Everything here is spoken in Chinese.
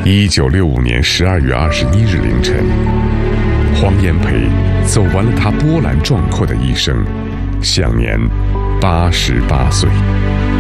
1965年12月21日凌晨，黄炎培走完了他波澜壮阔的一生，享年88岁。